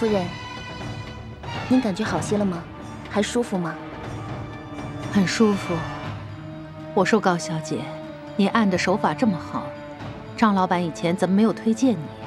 夫人，您感觉好些了吗？还舒服吗？ 很舒服。我说高小姐，你按的手法这么好，张老板以前怎么没有推荐你？